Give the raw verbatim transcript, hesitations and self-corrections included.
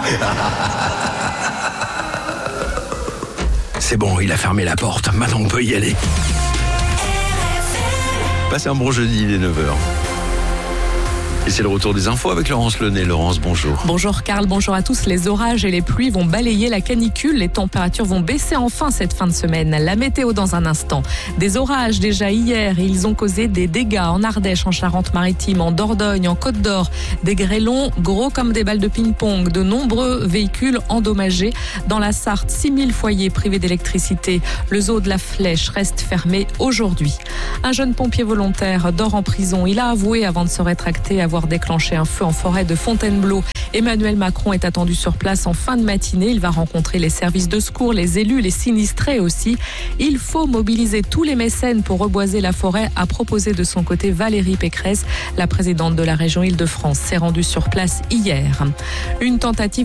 C'est bon, il a fermé la porte. Maintenant, on peut y aller. Passez un bon jeudi, il est neuf heures. Et c'est le retour des infos avec Laurence Lenay. Laurence, bonjour. Bonjour Karl, bonjour à tous. Les orages et les pluies vont balayer la canicule. Les températures vont baisser enfin cette fin de semaine. La météo dans un instant. Des orages déjà hier. Ils ont causé des dégâts en Ardèche, en Charente-Maritime, en Dordogne, en Côte d'Or. Des grêlons gros comme des balles de ping-pong. De nombreux véhicules endommagés. Dans la Sarthe, six mille foyers privés d'électricité. Le zoo de la Flèche reste fermé aujourd'hui. Un jeune pompier volontaire dort en prison. Il a avoué avant de se rétracter avoir déclenché un feu en forêt de Fontainebleau. Emmanuel Macron est attendu sur place en fin de matinée. Il va rencontrer les services de secours, les élus, les sinistrés aussi. Il faut mobiliser tous les mécènes pour reboiser la forêt, a proposé de son côté Valérie Pécresse. La présidente de la région Île-de-France s'est rendue sur place hier. Une tentative